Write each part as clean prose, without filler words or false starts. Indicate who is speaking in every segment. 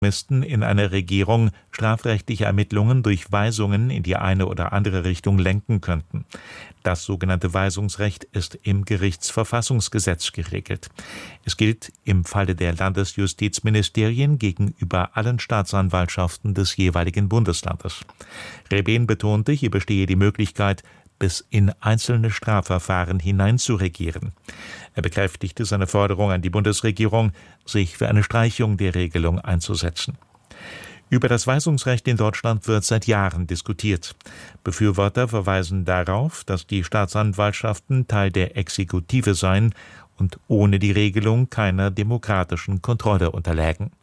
Speaker 1: Extremisten in einer Regierung strafrechtliche Ermittlungen durch Weisungen in die eine oder andere Richtung lenken könnten. Das sogenannte Weisungsrecht ist im Gerichtsverfassungsgesetz geregelt. Es gilt im Falle der Landesjustizministerien gegenüber allen Staatsanwaltschaften des jeweiligen Bundeslandes. Rebehn betonte, hier bestehe die Möglichkeit, bis in einzelne Strafverfahren hineinzuregieren. Er bekräftigte seine Forderung an die Bundesregierung, sich für eine Streichung der Regelung einzusetzen. Über das Weisungsrecht in Deutschland wird seit Jahren diskutiert. Befürworter verweisen darauf, dass die Staatsanwaltschaften Teil der Exekutive seien und ohne die Regelung keiner demokratischen Kontrolle unterlägen.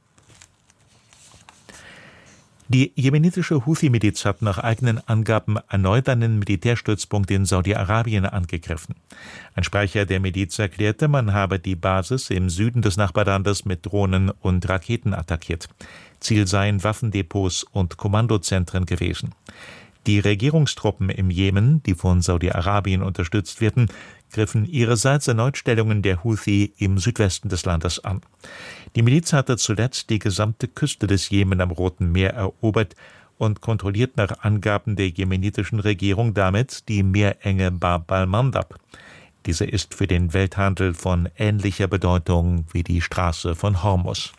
Speaker 1: Die jemenitische Houthi-Miliz hat nach eigenen Angaben erneut einen Militärstützpunkt in Saudi-Arabien angegriffen. Ein Sprecher der Miliz erklärte, man habe die Basis im Süden des Nachbarlandes mit Drohnen und Raketen attackiert. Ziel seien Waffendepots und Kommandozentren gewesen. Die Regierungstruppen im Jemen, die von Saudi-Arabien unterstützt werden, griffen ihrerseits erneut Stellungen der Houthi im Südwesten des Landes an. Die Miliz hatte zuletzt die gesamte Küste des Jemen am Roten Meer erobert und kontrolliert nach Angaben der jemenitischen Regierung damit die Meerenge Bab al-Mandab. Diese ist für den Welthandel von ähnlicher Bedeutung wie die Straße von Hormuz.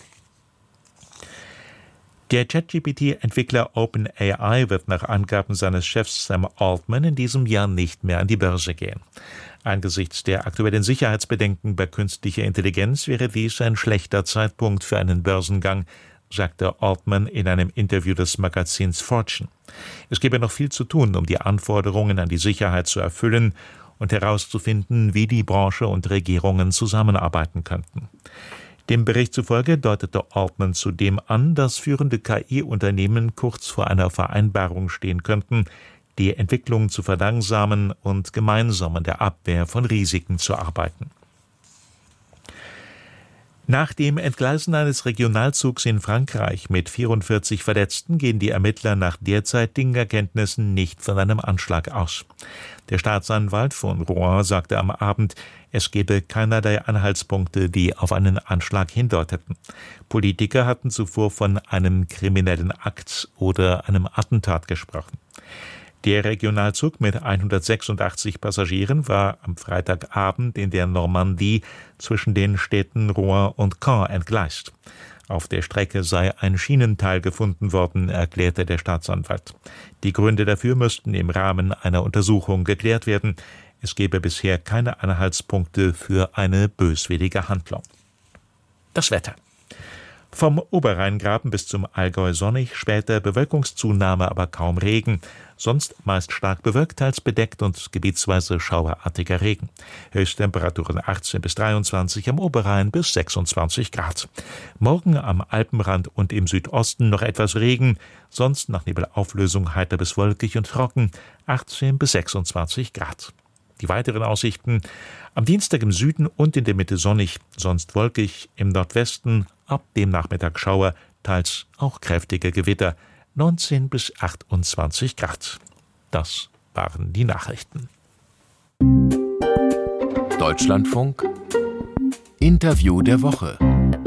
Speaker 1: Der ChatGPT-Entwickler OpenAI wird nach Angaben seines Chefs Sam Altman in diesem Jahr nicht mehr an die Börse gehen. Angesichts der aktuellen Sicherheitsbedenken bei künstlicher Intelligenz wäre dies ein schlechter Zeitpunkt für einen Börsengang, sagte Altman in einem Interview des Magazins Fortune. Es gebe noch viel zu tun, um die Anforderungen an die Sicherheit zu erfüllen und herauszufinden, wie die Branche und Regierungen zusammenarbeiten könnten. Dem Bericht zufolge deutete Altman zudem an, dass führende KI-Unternehmen kurz vor einer Vereinbarung stehen könnten, die Entwicklung zu verlangsamen und gemeinsam an der Abwehr von Risiken zu arbeiten. Nach dem Entgleisen eines Regionalzugs in Frankreich mit 44 Verletzten gehen die Ermittler nach derzeitigen Erkenntnissen nicht von einem Anschlag aus. Der Staatsanwalt von Rouen sagte am Abend, es gebe keinerlei Anhaltspunkte, die auf einen Anschlag hindeuteten. Politiker hatten zuvor von einem kriminellen Akt oder einem Attentat gesprochen. Der Regionalzug mit 186 Passagieren war am Freitagabend in der Normandie zwischen den Städten Rouen und Caen entgleist. Auf der Strecke sei ein Schienenteil gefunden worden, erklärte der Staatsanwalt. Die Gründe dafür müssten im Rahmen einer Untersuchung geklärt werden. Es gebe bisher keine Anhaltspunkte für eine böswillige Handlung. Das Wetter. Vom Oberrheingraben bis zum Allgäu sonnig, später Bewölkungszunahme, aber kaum Regen. Sonst meist stark bewölkt, teils bedeckt und gebietsweise schauerartiger Regen. Höchsttemperaturen 18 bis 23, am Oberrhein bis 26 Grad. Morgen am Alpenrand und im Südosten noch etwas Regen, sonst nach Nebelauflösung heiter bis wolkig und trocken, 18 bis 26 Grad. Die weiteren Aussichten: am Dienstag im Süden und in der Mitte sonnig, sonst wolkig, im Nordwesten ab dem Nachmittag Schauer, teils auch kräftige Gewitter, 19 bis 28 Grad. Das waren die Nachrichten.
Speaker 2: Deutschlandfunk Interview der Woche.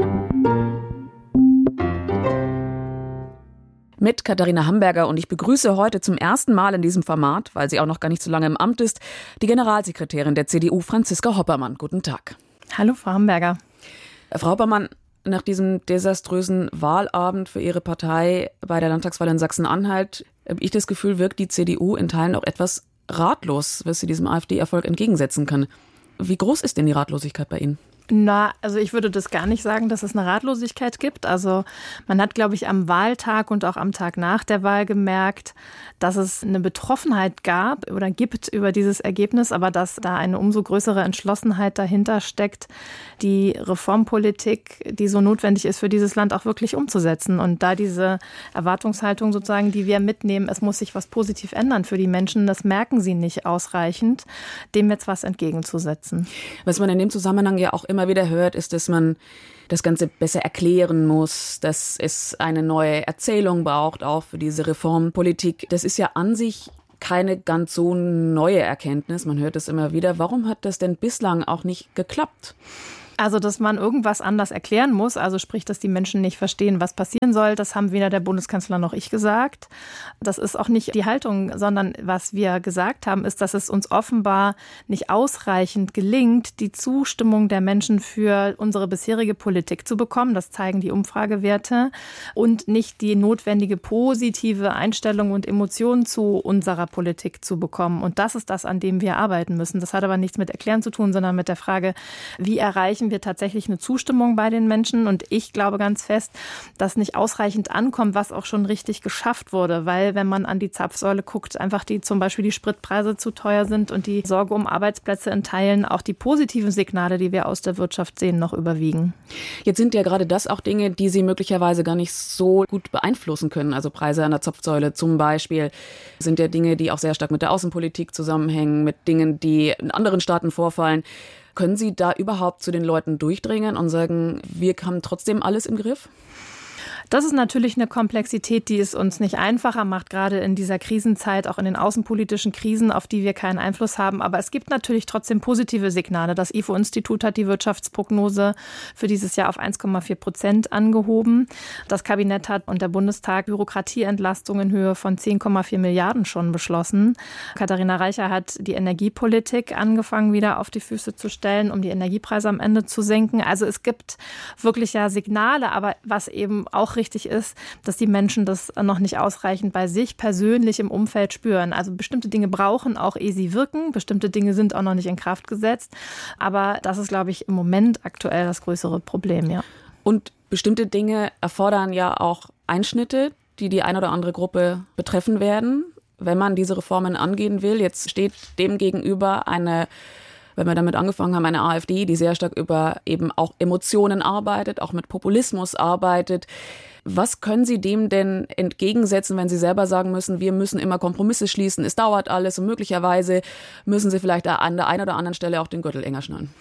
Speaker 3: Mit Katharina Hamberger, und ich begrüße heute zum ersten Mal in diesem Format, weil sie auch noch gar nicht so lange im Amt ist, die Generalsekretärin der CDU, Franziska Hoppermann. Guten Tag.
Speaker 4: Hallo, Frau Hamberger.
Speaker 3: Frau Hoppermann, nach diesem desaströsen Wahlabend für Ihre Partei bei der Landtagswahl in Sachsen-Anhalt habe ich das Gefühl, wirkt die CDU in Teilen auch etwas ratlos, was sie diesem AfD-Erfolg entgegensetzen kann. Wie groß ist denn die Ratlosigkeit bei Ihnen?
Speaker 4: Also ich würde das gar nicht sagen, dass es eine Ratlosigkeit gibt. Also man hat, glaube ich, am Wahltag und auch am Tag nach der Wahl gemerkt, dass es eine Betroffenheit gab oder gibt über dieses Ergebnis, aber dass da eine umso größere Entschlossenheit dahinter steckt, die Reformpolitik, die so notwendig ist für dieses Land, auch wirklich umzusetzen. Und da diese Erwartungshaltung sozusagen, die wir mitnehmen, es muss sich was positiv ändern für die Menschen, das merken sie nicht ausreichend, dem jetzt was entgegenzusetzen.
Speaker 3: Was man in dem Zusammenhang ja auch immer wieder hört, ist, dass man das Ganze besser erklären muss, dass es eine neue Erzählung braucht, auch für diese Reformpolitik. Das ist ja an sich keine ganz so neue Erkenntnis. Man hört es immer wieder. Warum hat das denn bislang auch nicht geklappt?
Speaker 4: Also, dass man irgendwas anders erklären muss, also sprich, dass die Menschen nicht verstehen, was passieren soll, das haben weder der Bundeskanzler noch ich gesagt. Das ist auch nicht die Haltung, sondern was wir gesagt haben, ist, dass es uns offenbar nicht ausreichend gelingt, die Zustimmung der Menschen für unsere bisherige Politik zu bekommen. Das zeigen die Umfragewerte. Und nicht die notwendige positive Einstellung und Emotion zu unserer Politik zu bekommen. Und das ist das, an dem wir arbeiten müssen. Das hat aber nichts mit Erklären zu tun, sondern mit der Frage, wie erreichen wir tatsächlich eine Zustimmung bei den Menschen. Und ich glaube ganz fest, dass nicht ausreichend ankommt, was auch schon richtig geschafft wurde. Weil wenn man an die Zapfsäule guckt, einfach zum Beispiel die Spritpreise zu teuer sind und die Sorge um Arbeitsplätze in Teilen, auch die positiven Signale, die wir aus der Wirtschaft sehen, noch überwiegen.
Speaker 3: Jetzt sind ja gerade das auch Dinge, die Sie möglicherweise gar nicht so gut beeinflussen können. Also Preise an der Zapfsäule zum Beispiel sind ja Dinge, die auch sehr stark mit der Außenpolitik zusammenhängen, mit Dingen, die in anderen Staaten vorfallen. Können Sie da überhaupt zu den Leuten durchdringen und sagen, wir haben trotzdem alles im Griff?
Speaker 4: Das ist natürlich eine Komplexität, die es uns nicht einfacher macht, gerade in dieser Krisenzeit, auch in den außenpolitischen Krisen, auf die wir keinen Einfluss haben. Aber es gibt natürlich trotzdem positive Signale. Das IFO-Institut hat die Wirtschaftsprognose für dieses Jahr auf 1,4% angehoben. Das Kabinett hat und der Bundestag Bürokratieentlastung in Höhe von 10,4 Milliarden schon beschlossen. Katharina Reicher hat die Energiepolitik angefangen, wieder auf die Füße zu stellen, um die Energiepreise am Ende zu senken. Also es gibt wirklich ja Signale, aber was eben auch richtig ist, dass die Menschen das noch nicht ausreichend bei sich persönlich im Umfeld spüren. Also bestimmte Dinge brauchen auch, ehe sie wirken. Bestimmte Dinge sind auch noch nicht in Kraft gesetzt. Aber das ist, glaube ich, im Moment aktuell das größere Problem, ja.
Speaker 3: Und bestimmte Dinge erfordern ja auch Einschnitte, die eine oder andere Gruppe betreffen werden, wenn man diese Reformen angehen will. Jetzt steht dem gegenüber wenn wir damit angefangen haben, eine AfD, die sehr stark über eben auch Emotionen arbeitet, auch mit Populismus arbeitet. Was können Sie dem denn entgegensetzen, wenn Sie selber sagen müssen, wir müssen immer Kompromisse schließen, es dauert alles und möglicherweise müssen Sie vielleicht an der einen oder anderen Stelle auch den Gürtel enger schnallen?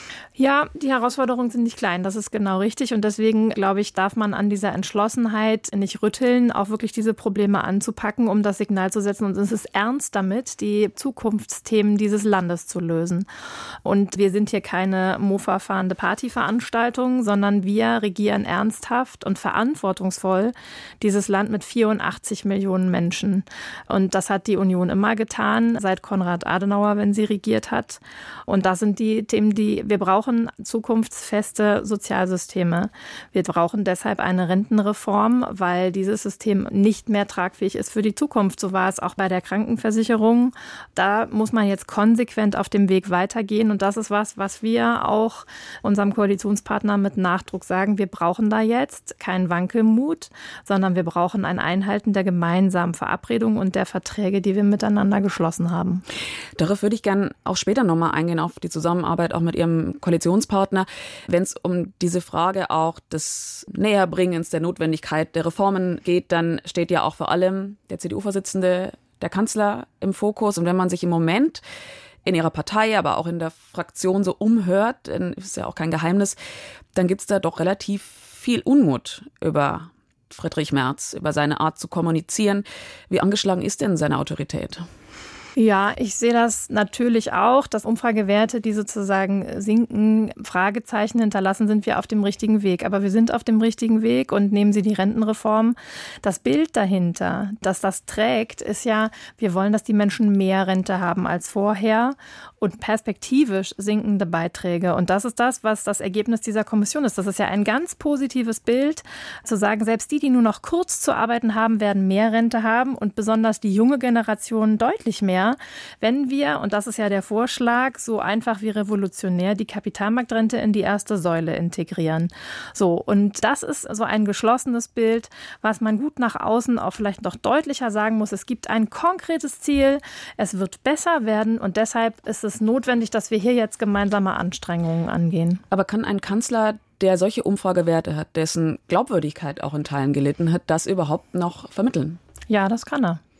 Speaker 4: Ja, die Herausforderungen sind nicht klein, das ist genau richtig. Und deswegen, glaube ich, darf man an dieser Entschlossenheit nicht rütteln, auch wirklich diese Probleme anzupacken, um das Signal zu setzen. Und es ist ernst damit, die Zukunftsthemen dieses Landes zu lösen. Und wir sind hier keine Mofa-fahrende Partyveranstaltung, sondern wir regieren ernsthaft und verantwortungsvoll dieses Land mit 84 Millionen Menschen. Und das hat die Union immer getan, seit Konrad Adenauer, wenn sie regiert hat. Und das sind die Themen, die wir brauchen zukunftsfeste Sozialsysteme. Wir brauchen deshalb eine Rentenreform, weil dieses System nicht mehr tragfähig ist für die Zukunft. So war es auch bei der Krankenversicherung. Da muss man jetzt konsequent auf dem Weg weitergehen. Und das ist was wir auch unserem Koalitionspartner mit Nachdruck sagen. Wir brauchen da jetzt keinen Wankelmut, sondern wir brauchen ein Einhalten der gemeinsamen Verabredungen und der Verträge, die wir miteinander geschlossen haben.
Speaker 3: Darauf würde ich gerne auch später nochmal eingehen, auf die Zusammenarbeit auch mit Ihrem Koalitionspartner, wenn es um diese Frage auch des Näherbringens der Notwendigkeit der Reformen geht, dann steht ja auch vor allem der CDU-Vorsitzende, der Kanzler im Fokus. Und wenn man sich im Moment in ihrer Partei, aber auch in der Fraktion so umhört, dann ist ja auch kein Geheimnis, dann gibt es da doch relativ viel Unmut über Friedrich Merz, über seine Art zu kommunizieren. Wie angeschlagen ist denn seine Autorität?
Speaker 4: Ja, ich sehe das natürlich auch, dass Umfragewerte, die sozusagen sinken, Fragezeichen hinterlassen, sind wir auf dem richtigen Weg. Aber wir sind auf dem richtigen Weg und nehmen Sie die Rentenreform. Das Bild dahinter, dass das trägt, ist ja, wir wollen, dass die Menschen mehr Rente haben als vorher und perspektivisch sinkende Beiträge. Und das ist das, was das Ergebnis dieser Kommission ist. Das ist ja ein ganz positives Bild, zu sagen, selbst die nur noch kurz zu arbeiten haben, werden mehr Rente haben und besonders die junge Generation deutlich mehr. Wenn wir, und das ist ja der Vorschlag, so einfach wie revolutionär die Kapitalmarktrente in die erste Säule integrieren. So, und das ist so ein geschlossenes Bild, was man gut nach außen auch vielleicht noch deutlicher sagen muss. Es gibt ein konkretes Ziel, es wird besser werden und deshalb ist es notwendig, dass wir hier jetzt gemeinsame Anstrengungen angehen.
Speaker 3: Aber kann ein Kanzler, der solche Umfragewerte hat, dessen Glaubwürdigkeit auch in Teilen gelitten hat, das überhaupt noch vermitteln?
Speaker 4: Ja, das kann er.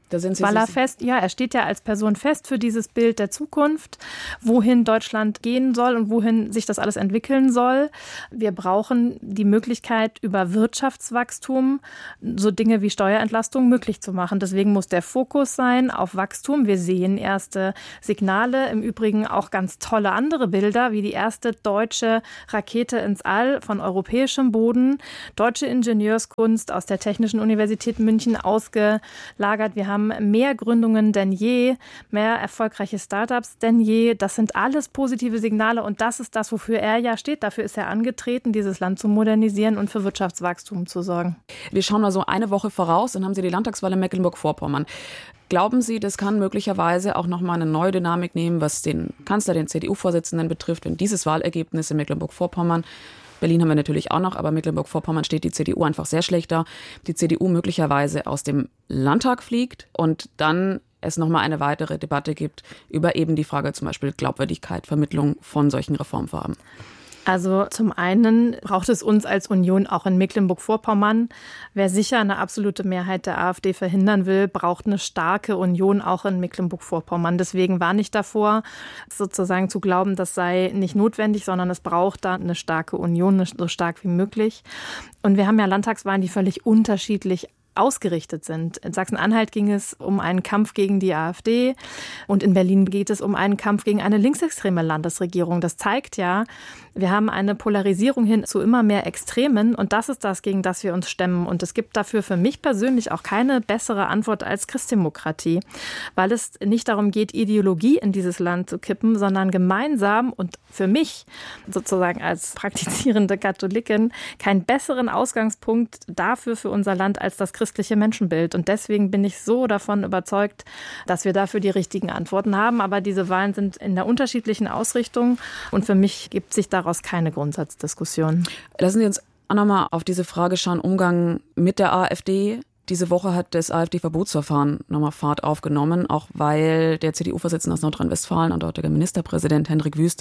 Speaker 3: Da sind Sie
Speaker 4: weil er steht ja als Person fest für dieses Bild der Zukunft, wohin Deutschland gehen soll und wohin sich das alles entwickeln soll. Wir brauchen die Möglichkeit, über Wirtschaftswachstum so Dinge wie Steuerentlastung möglich zu machen. Deswegen muss der Fokus sein auf Wachstum. Wir sehen erste Signale, im Übrigen auch ganz tolle andere Bilder, wie die erste deutsche Rakete ins All von europäischem Boden, deutsche Ingenieurskunst aus der Technischen Universität München ausgelagert. Wir haben mehr Gründungen denn je, mehr erfolgreiche Startups denn je. Das sind alles positive Signale und das ist das, wofür er ja steht. Dafür ist er angetreten, dieses Land zu modernisieren und für Wirtschaftswachstum zu sorgen.
Speaker 3: Wir schauen mal so eine Woche voraus, dann haben Sie die Landtagswahl in Mecklenburg-Vorpommern. Glauben Sie, das kann möglicherweise auch nochmal eine neue Dynamik nehmen, was den Kanzler, den CDU-Vorsitzenden betrifft, wenn dieses Wahlergebnis in Mecklenburg-Vorpommern, Berlin haben wir natürlich auch noch, aber Mecklenburg-Vorpommern steht die CDU einfach sehr schlecht da, die CDU möglicherweise aus dem Landtag fliegt und dann es nochmal eine weitere Debatte gibt über eben die Frage zum Beispiel Glaubwürdigkeit, Vermittlung von solchen Reformvorhaben?
Speaker 4: Also zum einen braucht es uns als Union auch in Mecklenburg-Vorpommern. Wer sicher eine absolute Mehrheit der AfD verhindern will, braucht eine starke Union auch in Mecklenburg-Vorpommern. Deswegen warne ich davor, sozusagen zu glauben, das sei nicht notwendig, sondern es braucht da eine starke Union, so stark wie möglich. Und wir haben ja Landtagswahlen, die völlig unterschiedlich ausgerichtet sind. In Sachsen-Anhalt ging es um einen Kampf gegen die AfD und in Berlin geht es um einen Kampf gegen eine linksextreme Landesregierung. Das zeigt ja, wir haben eine Polarisierung hin zu immer mehr Extremen und das ist das, gegen das wir uns stemmen. Und es gibt dafür für mich persönlich auch keine bessere Antwort als Christdemokratie, weil es nicht darum geht, Ideologie in dieses Land zu kippen, sondern gemeinsam und für mich sozusagen als praktizierende Katholikin keinen besseren Ausgangspunkt dafür für unser Land als das christliche Menschenbild. Und deswegen bin ich so davon überzeugt, dass wir dafür die richtigen Antworten haben. Aber diese Wahlen sind in der unterschiedlichen Ausrichtung und für mich gibt sich daraus keine Grundsatzdiskussion.
Speaker 3: Lassen Sie uns auch nochmal auf diese Frage schauen, Umgang mit der AfD. Diese Woche hat das AfD-Verbotsverfahren nochmal Fahrt aufgenommen, auch weil der CDU-Vorsitzende aus Nordrhein-Westfalen und dortiger Ministerpräsident Hendrik Wüst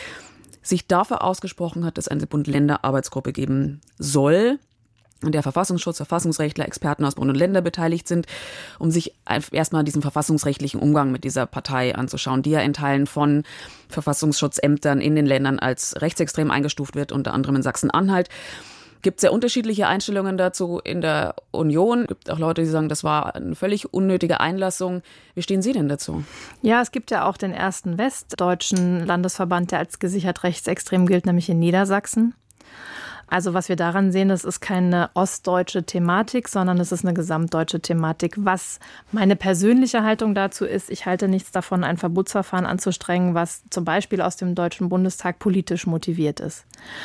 Speaker 3: sich dafür ausgesprochen hat, dass es eine Bund-Länder-Arbeitsgruppe geben soll, in der Verfassungsschutz, Verfassungsrechtler, Experten aus Bund und Länder beteiligt sind, um sich erstmal diesen verfassungsrechtlichen Umgang mit dieser Partei anzuschauen, die ja in Teilen von Verfassungsschutzämtern in den Ländern als rechtsextrem eingestuft wird, unter anderem in Sachsen-Anhalt. Gibt sehr unterschiedliche Einstellungen dazu in der Union. Es gibt auch Leute, die sagen, das war eine völlig unnötige Einlassung. Wie stehen Sie denn dazu?
Speaker 4: Ja, es gibt ja auch den ersten westdeutschen Landesverband, der als gesichert rechtsextrem gilt, nämlich in Niedersachsen. Also was wir daran sehen, das ist keine ostdeutsche Thematik, sondern es ist eine gesamtdeutsche Thematik. Was meine persönliche Haltung dazu ist, ich halte nichts davon, ein Verbotsverfahren anzustrengen, was zum Beispiel aus dem Deutschen Bundestag politisch motiviert ist.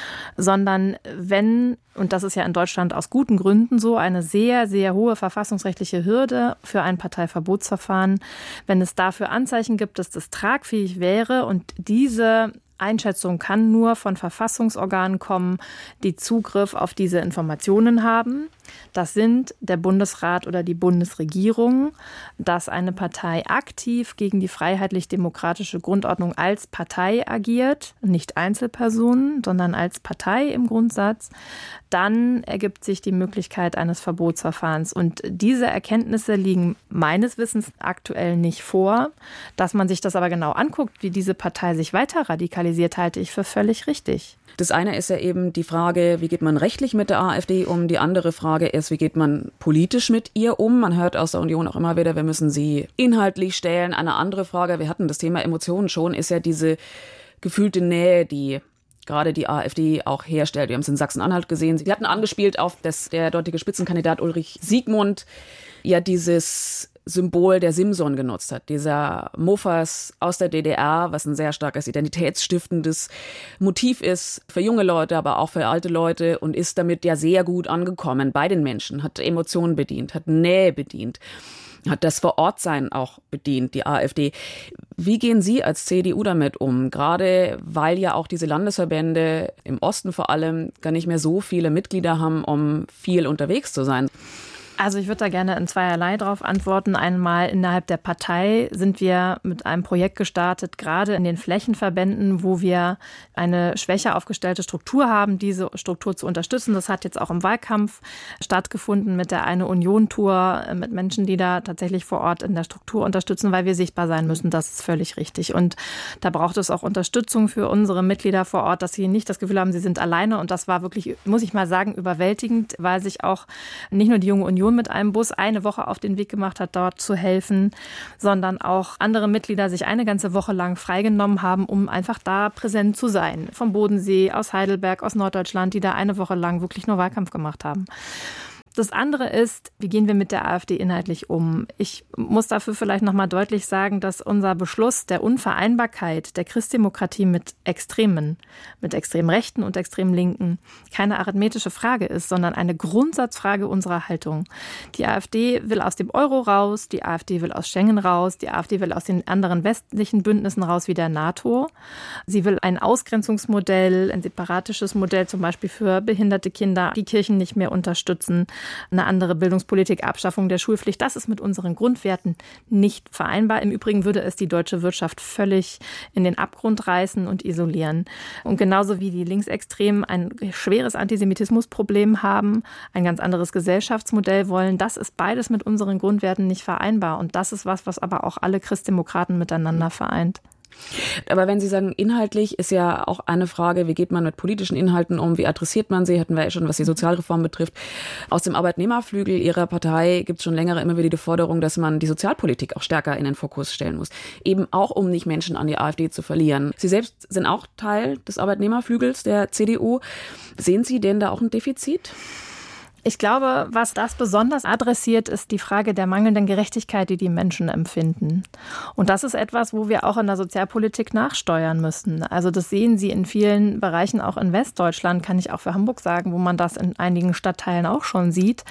Speaker 4: Sondern wenn, und das ist ja in Deutschland aus guten Gründen so, eine sehr, sehr hohe verfassungsrechtliche Hürde für ein Parteiverbotsverfahren, wenn es dafür Anzeichen gibt, dass das tragfähig wäre und diese Einschätzung kann nur von Verfassungsorganen kommen, die Zugriff auf diese Informationen haben. Das sind der Bundesrat oder die Bundesregierung, dass eine Partei aktiv gegen die freiheitlich-demokratische Grundordnung als Partei agiert, nicht Einzelpersonen, sondern als Partei im Grundsatz. Dann ergibt sich die Möglichkeit eines Verbotsverfahrens. Und diese Erkenntnisse liegen meines Wissens aktuell nicht vor. Dass man sich das aber genau anguckt, wie diese Partei sich weiter radikalisiert, halte ich für völlig richtig.
Speaker 3: Das eine ist ja eben die Frage, wie geht man rechtlich mit der AfD um? Die andere Frage ist, wie geht man politisch mit ihr um? Man hört aus der Union auch immer wieder, wir müssen sie inhaltlich stellen. Eine andere Frage, wir hatten das Thema Emotionen schon, ist ja diese gefühlte Nähe, die gerade die AfD auch herstellt. Wir haben es in Sachsen-Anhalt gesehen. Sie hatten angespielt auf, dass der dortige Spitzenkandidat Ulrich Siegmund ja dieses Symbol der Simson genutzt hat. Dieser Mofas aus der DDR, was ein sehr starkes identitätsstiftendes Motiv ist für junge Leute, aber auch für alte Leute und ist damit ja sehr gut angekommen bei den Menschen, hat Emotionen bedient, hat Nähe bedient, hat das Vorortsein auch bedient, die AfD. Wie gehen Sie als CDU damit um? Gerade weil ja auch diese Landesverbände im Osten vor allem gar nicht mehr so viele Mitglieder haben, um viel unterwegs zu sein.
Speaker 4: Also ich würde da gerne in zweierlei drauf antworten. Einmal innerhalb der Partei sind wir mit einem Projekt gestartet, gerade in den Flächenverbänden, wo wir eine schwächer aufgestellte Struktur haben, diese Struktur zu unterstützen. Das hat jetzt auch im Wahlkampf stattgefunden mit der Eine Union-Tour, mit Menschen, die da tatsächlich vor Ort in der Struktur unterstützen, weil wir sichtbar sein müssen. Das ist völlig richtig. Und da braucht es auch Unterstützung für unsere Mitglieder vor Ort, dass sie nicht das Gefühl haben, sie sind alleine. Und das war wirklich, muss ich mal sagen, überwältigend, weil sich auch nicht nur die Junge Union mit einem Bus eine Woche auf den Weg gemacht hat, dort zu helfen, sondern auch andere Mitglieder sich eine ganze Woche lang freigenommen haben, um einfach da präsent zu sein. Vom Bodensee, aus Heidelberg, aus Norddeutschland, die da eine Woche lang wirklich nur Wahlkampf gemacht haben. Das andere ist, wie gehen wir mit der AfD inhaltlich um? Ich muss dafür vielleicht noch mal deutlich sagen, dass unser Beschluss der Unvereinbarkeit der Christdemokratie mit Extremen, mit extrem Rechten und extrem Linken keine arithmetische Frage ist, sondern eine Grundsatzfrage unserer Haltung. Die AfD will aus dem Euro raus, die AfD will aus Schengen raus, die AfD will aus den anderen westlichen Bündnissen raus wie der NATO. Sie will ein Ausgrenzungsmodell, ein separatisches Modell zum Beispiel für behinderte Kinder, die Kirchen nicht mehr unterstützen. Eine andere Bildungspolitik, Abschaffung der Schulpflicht, das ist mit unseren Grundwerten nicht vereinbar. Im Übrigen würde es die deutsche Wirtschaft völlig in den Abgrund reißen und isolieren. Und genauso wie die Linksextremen ein schweres Antisemitismusproblem haben, ein ganz anderes Gesellschaftsmodell wollen, das ist beides mit unseren Grundwerten nicht vereinbar. Und das ist was aber auch alle Christdemokraten miteinander vereint.
Speaker 3: Aber wenn Sie sagen, inhaltlich ist ja auch eine Frage, wie geht man mit politischen Inhalten um, wie adressiert man sie, hatten wir ja schon, was die Sozialreform betrifft. Aus dem Arbeitnehmerflügel Ihrer Partei gibt es schon länger immer wieder die Forderung, dass man die Sozialpolitik auch stärker in den Fokus stellen muss. Eben auch, um nicht Menschen an die AfD zu verlieren. Sie selbst sind auch Teil des Arbeitnehmerflügels der CDU. Sehen Sie denn da auch ein Defizit?
Speaker 4: Ich glaube, was das besonders adressiert, ist die Frage der mangelnden Gerechtigkeit, die die Menschen empfinden. Und das ist etwas, wo wir auch in der Sozialpolitik nachsteuern müssen. Also das sehen Sie in vielen Bereichen, auch in Westdeutschland, kann ich auch für Hamburg sagen, wo man das in einigen Stadtteilen auch schon sieht,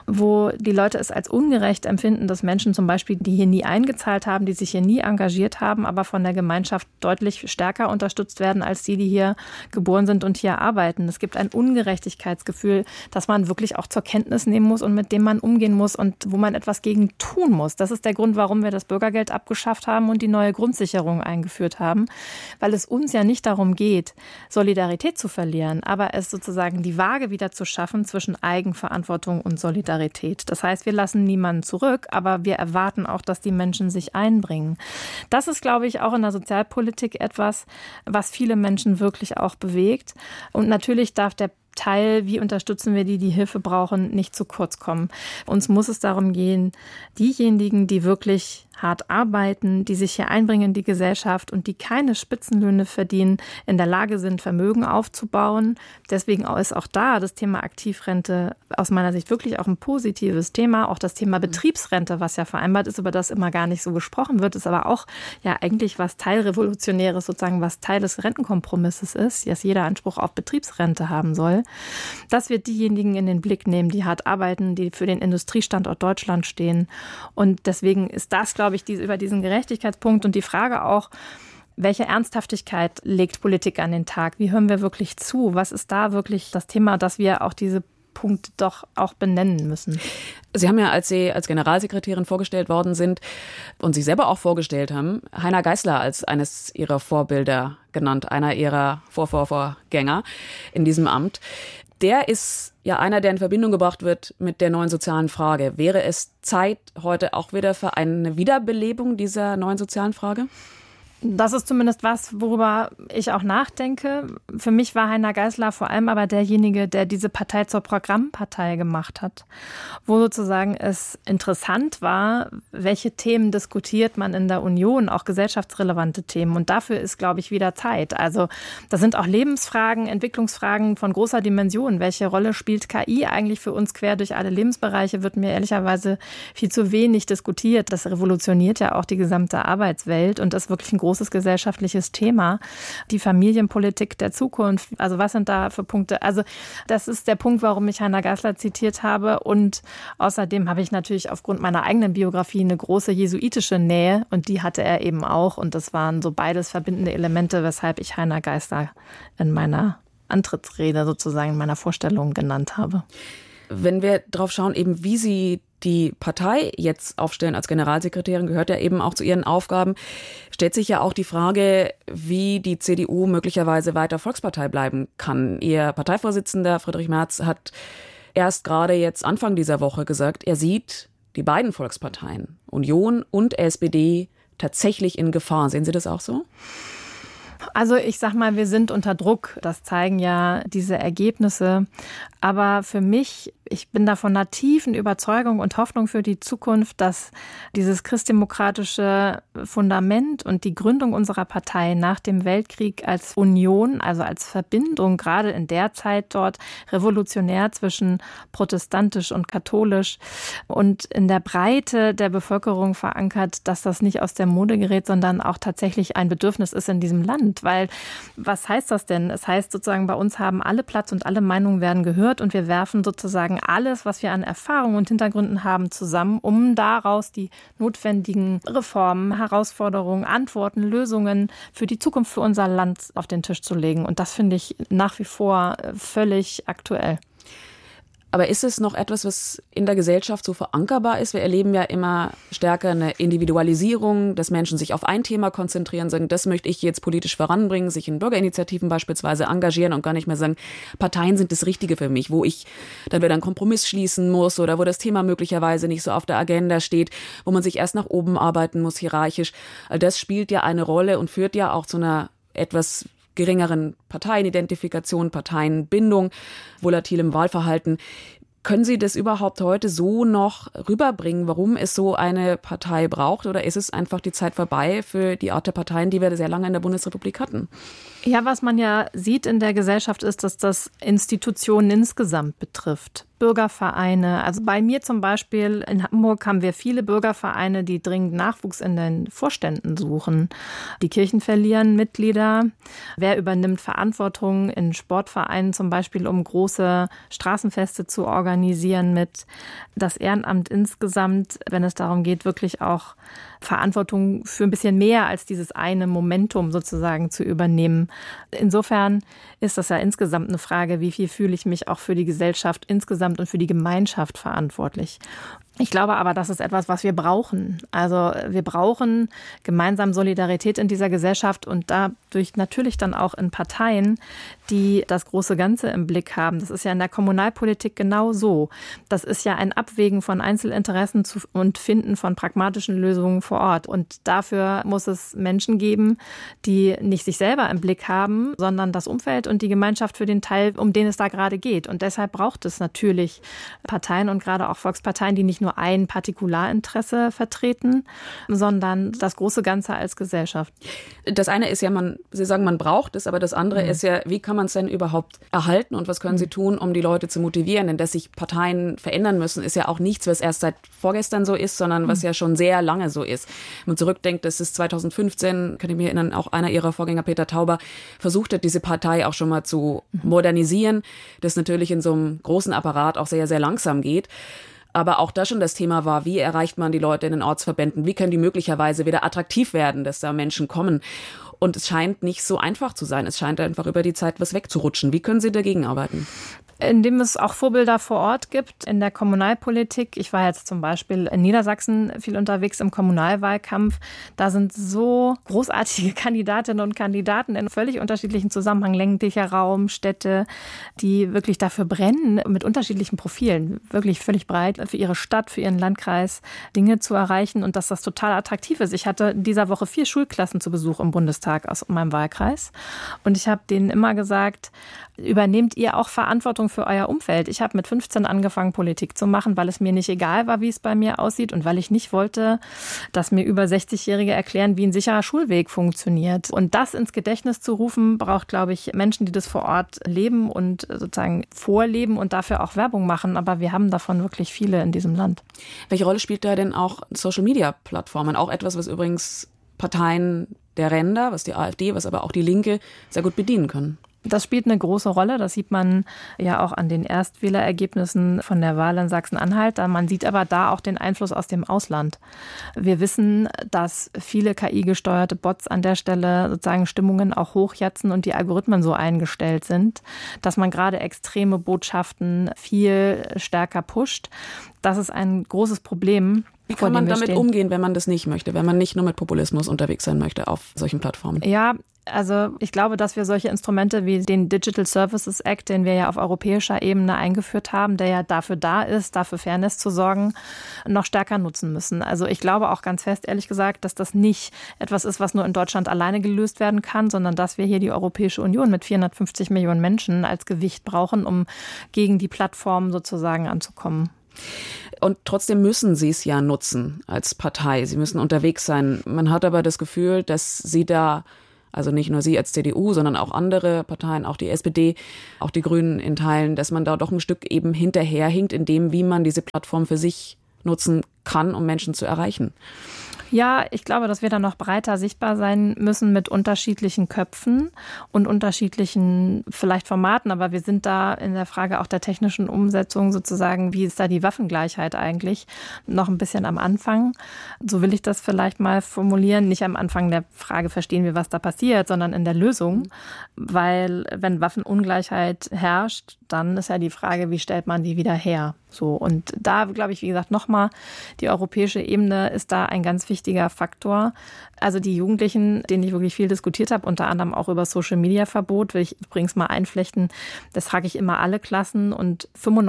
Speaker 4: wo die Leute es als ungerecht empfinden, dass Menschen zum Beispiel, die hier nie eingezahlt haben, die sich hier nie engagiert haben, aber von der Gemeinschaft deutlich stärker unterstützt werden als die hier geboren sind und hier arbeiten. Es gibt ein Ungerechtigkeitsgefühl, dass man wirklich auch zur Kenntnis nehmen muss und mit dem man umgehen muss und wo man etwas gegen tun muss. Das ist der Grund, warum wir das Bürgergeld abgeschafft haben und die neue Grundsicherung eingeführt haben, weil es uns ja nicht darum geht, Solidarität zu verlieren, aber es sozusagen die Waage wieder zu schaffen zwischen Eigenverantwortung und Solidarität. Das heißt, wir lassen niemanden zurück, aber wir erwarten auch, dass die Menschen sich einbringen. Das ist, glaube ich, auch in der Sozialpolitik etwas, was viele Menschen wirklich auch bewegt. Und natürlich darf der Teil, wie unterstützen wir die Hilfe brauchen, nicht zu kurz kommen. Uns muss es darum gehen, diejenigen, die wirklich hart arbeiten, die sich hier einbringen in die Gesellschaft und die keine Spitzenlöhne verdienen, in der Lage sind, Vermögen aufzubauen. Deswegen ist auch da das Thema Aktivrente aus meiner Sicht wirklich auch ein positives Thema. Auch das Thema Betriebsrente, was ja vereinbart ist, über das immer gar nicht so gesprochen wird, ist aber auch ja eigentlich was Teilrevolutionäres, sozusagen was Teil des Rentenkompromisses ist, dass jeder Anspruch auf Betriebsrente haben soll. Dass wir diejenigen in den Blick nehmen, die hart arbeiten, die für den Industriestandort Deutschland stehen. Und deswegen ist das, glaube ich, über diesen Gerechtigkeitspunkt und die Frage auch, welche Ernsthaftigkeit legt Politik an den Tag? Wie hören wir wirklich zu? Was ist da wirklich das Thema, dass wir auch diese Punkte doch auch benennen müssen?
Speaker 3: Sie haben ja, als Sie als Generalsekretärin vorgestellt worden sind und sich selber auch vorgestellt haben, Heiner Geißler als eines Ihrer Vorbilder genannt, einer Ihrer Vorgänger in diesem Amt. Der ist ja einer, der in Verbindung gebracht wird mit der neuen sozialen Frage. Wäre es Zeit heute auch wieder für eine Wiederbelebung dieser neuen sozialen Frage?
Speaker 4: Das ist zumindest was, worüber ich auch nachdenke. Für mich war Heiner Geißler vor allem aber derjenige, der diese Partei zur Programmpartei gemacht hat, wo sozusagen es interessant war, welche Themen diskutiert man in der Union, auch gesellschaftsrelevante Themen. Und dafür ist, glaube ich, wieder Zeit. Also das sind auch Lebensfragen, Entwicklungsfragen von großer Dimension. Welche Rolle spielt KI eigentlich für uns quer durch alle Lebensbereiche, wird mir ehrlicherweise viel zu wenig diskutiert. Das revolutioniert ja auch die gesamte Arbeitswelt und das ist wirklich ein großes gesellschaftliches Thema. Die Familienpolitik der Zukunft, also was sind da für Punkte? Also das ist der Punkt, warum ich Heiner Geißler zitiert habe und außerdem habe ich natürlich aufgrund meiner eigenen Biografie eine große jesuitische Nähe und die hatte er eben auch und das waren so beides verbindende Elemente, weshalb ich Heiner Geißler in meiner Antrittsrede sozusagen in meiner Vorstellung genannt habe.
Speaker 3: Wenn wir drauf schauen, eben wie Sie die Partei jetzt aufstellen als Generalsekretärin, gehört ja eben auch zu Ihren Aufgaben, stellt sich ja auch die Frage, wie die CDU möglicherweise weiter Volkspartei bleiben kann. Ihr Parteivorsitzender Friedrich Merz hat erst gerade jetzt Anfang dieser Woche gesagt, er sieht die beiden Volksparteien, Union und SPD, tatsächlich in Gefahr. Sehen Sie das auch so?
Speaker 4: Also ich sag mal, wir sind unter Druck. Das zeigen ja diese Ergebnisse. Aber für mich, ich bin da von einer tiefen Überzeugung und Hoffnung für die Zukunft, dass dieses christdemokratische Fundament und die Gründung unserer Partei nach dem Weltkrieg als Union, also als Verbindung, gerade in der Zeit dort revolutionär zwischen protestantisch und katholisch und in der Breite der Bevölkerung verankert, dass das nicht aus der Mode gerät, sondern auch tatsächlich ein Bedürfnis ist in diesem Land. Weil, was heißt das denn? Es heißt sozusagen, bei uns haben alle Platz und alle Meinungen werden gehört und wir werfen sozusagen alles, was wir an Erfahrungen und Hintergründen haben, zusammen, um daraus die notwendigen Reformen, Herausforderungen, Antworten, Lösungen für die Zukunft für unser Land auf den Tisch zu legen. Und das finde ich nach wie vor völlig aktuell.
Speaker 3: Aber ist es noch etwas, was in der Gesellschaft so verankerbar ist? Wir erleben ja immer stärker eine Individualisierung, dass Menschen sich auf ein Thema konzentrieren, sagen, das möchte ich jetzt politisch voranbringen, sich in Bürgerinitiativen beispielsweise engagieren und gar nicht mehr sagen, Parteien sind das Richtige für mich, wo ich dann wieder einen Kompromiss schließen muss oder wo das Thema möglicherweise nicht so auf der Agenda steht, wo man sich erst nach oben arbeiten muss, hierarchisch. All das spielt ja eine Rolle und führt ja auch zu einer etwas geringeren Parteienidentifikation, Parteienbindung, volatilem Wahlverhalten. Können Sie das überhaupt heute so noch rüberbringen, warum es so eine Partei braucht? Oder ist es einfach die Zeit vorbei für die Art der Parteien, die wir sehr lange in der Bundesrepublik hatten?
Speaker 4: Ja, was man ja sieht in der Gesellschaft ist, dass das Institutionen insgesamt betrifft. Bürgervereine. Also bei mir zum Beispiel in Hamburg haben wir viele Bürgervereine, die dringend Nachwuchs in den Vorständen suchen. Die Kirchen verlieren Mitglieder. Wer übernimmt Verantwortung in Sportvereinen zum Beispiel, um große Straßenfeste zu organisieren mit? Das Ehrenamt insgesamt, wenn es darum geht, wirklich auch Verantwortung für ein bisschen mehr als dieses eine Momentum sozusagen zu übernehmen. Insofern ist das ja insgesamt eine Frage, wie viel fühle ich mich auch für die Gesellschaft insgesamt und für die Gemeinschaft verantwortlich. Ich glaube aber, das ist etwas, was wir brauchen. Also wir brauchen gemeinsam Solidarität in dieser Gesellschaft und dadurch natürlich dann auch in Parteien, die das große Ganze im Blick haben. Das ist ja in der Kommunalpolitik genau so. Das ist ja ein Abwägen von Einzelinteressen und Finden von pragmatischen Lösungen vor Ort. Und dafür muss es Menschen geben, die nicht sich selber im Blick haben, sondern das Umfeld und die Gemeinschaft für den Teil, um den es da gerade geht. Und deshalb braucht es natürlich Parteien und gerade auch Volksparteien, die nicht nur ein Partikularinteresse vertreten, sondern das große Ganze als Gesellschaft.
Speaker 3: Das eine ist ja, Sie sagen, man braucht es, aber das andere ist ja, wie kann man es denn überhaupt erhalten und was können Sie tun, um die Leute zu motivieren? Denn dass sich Parteien verändern müssen, ist ja auch nichts, was erst seit vorgestern so ist, sondern was ja schon sehr lange so ist. Wenn man zurückdenkt, das ist 2015, kann ich mich erinnern, auch einer Ihrer Vorgänger, Peter Tauber, versucht hat, diese Partei auch schon mal zu modernisieren, das natürlich in so einem großen Apparat auch sehr, sehr langsam geht. Aber auch da schon das Thema war, wie erreicht man die Leute in den Ortsverbänden? Wie können die möglicherweise wieder attraktiv werden, dass da Menschen kommen? Und es scheint nicht so einfach zu sein. Es scheint einfach über die Zeit was wegzurutschen. Wie können Sie dagegen arbeiten?
Speaker 4: Indem es auch Vorbilder vor Ort gibt in der Kommunalpolitik. Ich war jetzt zum Beispiel in Niedersachsen viel unterwegs im Kommunalwahlkampf. Da sind so großartige Kandidatinnen und Kandidaten in völlig unterschiedlichen Zusammenhängen, ländlicher Raum, Städte, die wirklich dafür brennen, mit unterschiedlichen Profilen, wirklich völlig breit, für ihre Stadt, für ihren Landkreis Dinge zu erreichen und dass das total attraktiv ist. Ich hatte in dieser Woche 4 Schulklassen zu Besuch im Bundestag aus meinem Wahlkreis und ich habe denen immer gesagt, übernehmt ihr auch Verantwortung für euer Umfeld. Ich habe mit 15 angefangen, Politik zu machen, weil es mir nicht egal war, wie es bei mir aussieht und weil ich nicht wollte, dass mir über 60-Jährige erklären, wie ein sicherer Schulweg funktioniert. Und das ins Gedächtnis zu rufen, braucht, glaube ich, Menschen, die das vor Ort leben und sozusagen vorleben und dafür auch Werbung machen. Aber wir haben davon wirklich viele in diesem Land.
Speaker 3: Welche Rolle spielt da denn auch Social-Media-Plattformen? Auch etwas, was übrigens Parteien der Ränder, was die AfD, was aber auch die Linke sehr gut bedienen können.
Speaker 4: Das spielt eine große Rolle. Das sieht man ja auch an den Erstwählerergebnissen von der Wahl in Sachsen-Anhalt. Man sieht aber da auch den Einfluss aus dem Ausland. Wir wissen, dass viele KI-gesteuerte Bots an der Stelle sozusagen Stimmungen auch hochjatzen und die Algorithmen so eingestellt sind, dass man gerade extreme Botschaften viel stärker pusht. Das ist ein großes Problem.
Speaker 3: Wie kann man damit umgehen, wenn man das nicht möchte, wenn man nicht nur mit Populismus unterwegs sein möchte auf solchen Plattformen?
Speaker 4: Ja, also ich glaube, dass wir solche Instrumente wie den Digital Services Act, den wir ja auf europäischer Ebene eingeführt haben, der ja dafür da ist, dafür Fairness zu sorgen, noch stärker nutzen müssen. Also ich glaube auch ganz fest, ehrlich gesagt, dass das nicht etwas ist, was nur in Deutschland alleine gelöst werden kann, sondern dass wir hier die Europäische Union mit 450 Millionen Menschen als Gewicht brauchen, um gegen die Plattformen sozusagen anzukommen.
Speaker 3: Und trotzdem müssen sie es ja nutzen als Partei. Sie müssen unterwegs sein. Man hat aber das Gefühl, dass sie da, also nicht nur Sie als CDU, sondern auch andere Parteien, auch die SPD, auch die Grünen in Teilen, dass man da doch ein Stück eben hinterherhinkt in dem, wie man diese Plattform für sich nutzen kann, um Menschen zu erreichen.
Speaker 4: Ja, ich glaube, dass wir da noch breiter sichtbar sein müssen mit unterschiedlichen Köpfen und unterschiedlichen vielleicht Formaten. Aber wir sind da in der Frage auch der technischen Umsetzung sozusagen, wie ist da die Waffengleichheit eigentlich, noch ein bisschen am Anfang. So will ich das vielleicht mal formulieren. Nicht am Anfang der Frage, verstehen wir, was da passiert, sondern in der Lösung. Weil wenn Waffenungleichheit herrscht, dann ist ja die Frage, wie stellt man die wieder her? So, und da, glaube ich, wie gesagt, nochmal, die europäische Ebene ist da ein ganz wichtiger Faktor. Also die Jugendlichen, denen ich wirklich viel diskutiert habe, unter anderem auch über Social-Media-Verbot, will ich übrigens mal einflechten, das frage ich immer alle Klassen und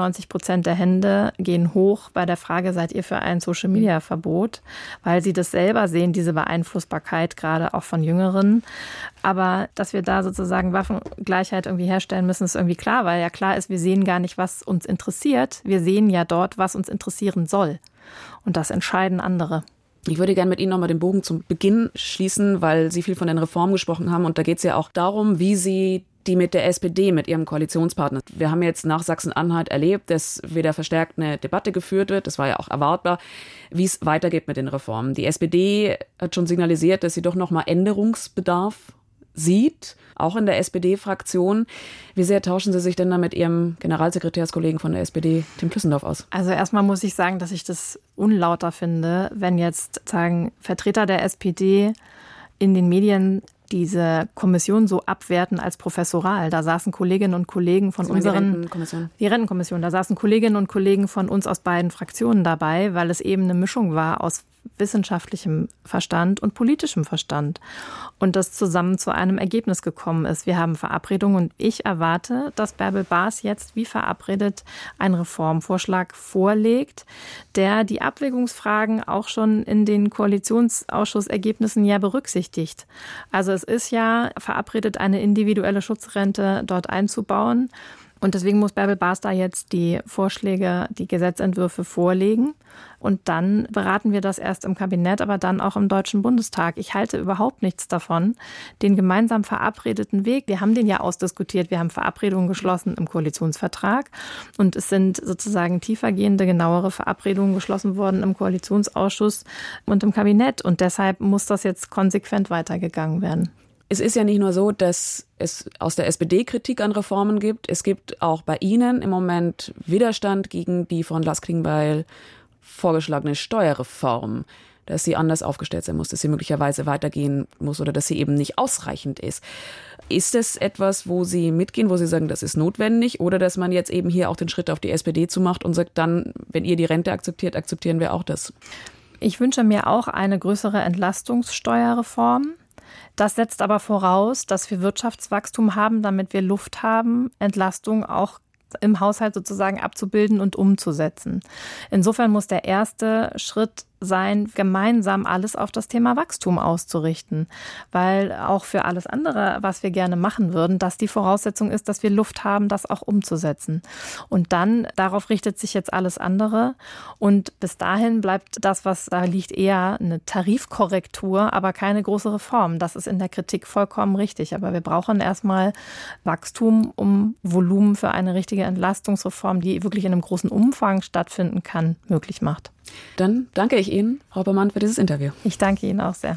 Speaker 4: 95% der Hände gehen hoch bei der Frage, seid ihr für ein Social-Media-Verbot? Weil sie das selber sehen, diese Beeinflussbarkeit, gerade auch von Jüngeren. Aber dass wir da sozusagen Waffengleichheit irgendwie herstellen müssen, ist irgendwie klar, weil ja klar ist, wir sehen gar nicht, was uns interessiert. Wir sehen ja dort, was uns interessieren soll. Und das entscheiden andere.
Speaker 3: Ich würde gerne mit Ihnen nochmal den Bogen zum Beginn schließen, weil Sie viel von den Reformen gesprochen haben. Und da geht es ja auch darum, wie Sie die mit der SPD, mit Ihrem Koalitionspartner. Wir haben jetzt nach Sachsen-Anhalt erlebt, dass wieder verstärkt eine Debatte geführt wird. Das war ja auch erwartbar, wie es weitergeht mit den Reformen. Die SPD hat schon signalisiert, dass sie doch nochmal Änderungsbedarf sieht, auch in der SPD-Fraktion. Wie sehr tauschen Sie sich denn da mit Ihrem Generalsekretärskollegen von der SPD, Tim Küssendorf, aus?
Speaker 4: Also erstmal muss ich sagen, dass ich das unlauter finde, wenn jetzt Vertreter der SPD in den Medien diese Kommission so abwerten als professoral. Da saßen Kolleginnen und Kollegen von die Rentenkommission. Da saßen Kolleginnen und Kollegen von uns aus beiden Fraktionen dabei, weil es eben eine Mischung war aus wissenschaftlichem Verstand und politischem Verstand und das zusammen zu einem Ergebnis gekommen ist. Wir haben Verabredungen und ich erwarte, dass Bärbel Baas jetzt wie verabredet einen Reformvorschlag vorlegt, der die Abwägungsfragen auch schon in den Koalitionsausschussergebnissen ja berücksichtigt. Also es ist ja verabredet, eine individuelle Schutzrente dort einzubauen. Und deswegen muss Bärbel Baas da jetzt die Vorschläge, die Gesetzentwürfe vorlegen. Und dann beraten wir das erst im Kabinett, aber dann auch im Deutschen Bundestag. Ich halte überhaupt nichts davon, den gemeinsam verabredeten Weg, wir haben den ja ausdiskutiert, wir haben Verabredungen geschlossen im Koalitionsvertrag und es sind sozusagen tiefergehende, genauere Verabredungen geschlossen worden im Koalitionsausschuss und im Kabinett. Und deshalb muss das jetzt konsequent weitergegangen werden.
Speaker 3: Es ist ja nicht nur so, dass es aus der SPD Kritik an Reformen gibt. Es gibt auch bei Ihnen im Moment Widerstand gegen die von Lars Klingbeil vorgeschlagene Steuerreform, dass sie anders aufgestellt sein muss, dass sie möglicherweise weitergehen muss oder dass sie eben nicht ausreichend ist. Ist das etwas, wo Sie mitgehen, wo Sie sagen, das ist notwendig, oder dass man jetzt eben hier auch den Schritt auf die SPD zumacht und sagt, dann, wenn ihr die Rente akzeptiert, akzeptieren wir auch das?
Speaker 4: Ich wünsche mir auch eine größere Entlastungssteuerreform. Das setzt aber voraus, dass wir Wirtschaftswachstum haben, damit wir Luft haben, Entlastung auch im Haushalt sozusagen abzubilden und umzusetzen. Insofern muss der erste Schritt sein, gemeinsam alles auf das Thema Wachstum auszurichten. Weil auch für alles andere, was wir gerne machen würden, dass die Voraussetzung ist, dass wir Luft haben, das auch umzusetzen. Und dann, darauf richtet sich jetzt alles andere. Und bis dahin bleibt das, was da liegt, eher eine Tarifkorrektur, aber keine große Reform. Das ist in der Kritik vollkommen richtig. Aber wir brauchen erstmal Wachstum, um Volumen für eine richtige Entlastungsreform, die wirklich in einem großen Umfang stattfinden kann, möglich macht.
Speaker 3: Dann danke ich Ihnen, Frau Baumann, für dieses Interview.
Speaker 4: Ich danke Ihnen auch sehr.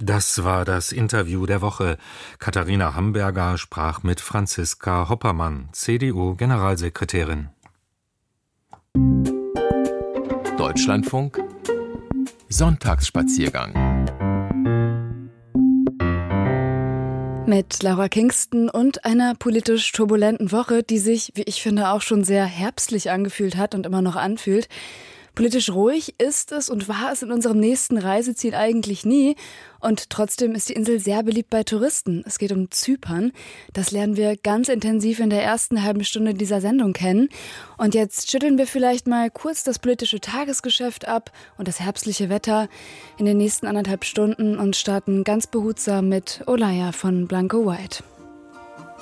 Speaker 5: Das war das Interview der Woche. Katharina Hamberger sprach mit Franziska Hoppermann, CDU-Generalsekretärin.
Speaker 2: Deutschlandfunk Sonntagsspaziergang
Speaker 6: mit Laura Kingston und einer politisch turbulenten Woche, die sich, wie ich finde, auch schon sehr herbstlich angefühlt hat und immer noch anfühlt. Politisch ruhig ist es und war es in unserem nächsten Reiseziel eigentlich nie. Und trotzdem ist die Insel sehr beliebt bei Touristen. Es geht um Zypern. Das lernen wir ganz intensiv in der ersten halben Stunde dieser Sendung kennen. Und jetzt schütteln wir vielleicht mal kurz das politische Tagesgeschäft ab und das herbstliche Wetter in den nächsten 1,5 Stunden und starten ganz behutsam mit Olaya von Blanco White.